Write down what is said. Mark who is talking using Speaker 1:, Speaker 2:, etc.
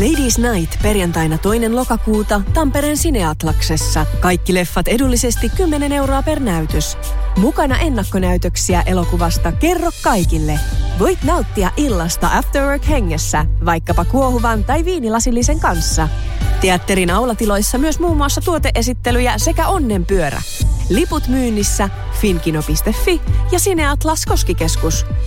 Speaker 1: Ladies Night perjantaina 2. lokakuuta Tampereen Cineatlaksessa. Kaikki leffat edullisesti 10 € per näytös. Mukana ennakkonäytöksiä elokuvasta Kerro kaikille. Voit nauttia illasta Afterwork-hengessä, vaikkapa kuohuvan tai viinilasillisen kanssa. Teatterin aulatiloissa myös muun muassa tuoteesittelyjä sekä onnenpyörä. Liput myynnissä Finkino.fi ja Cineatlas Koskikeskus.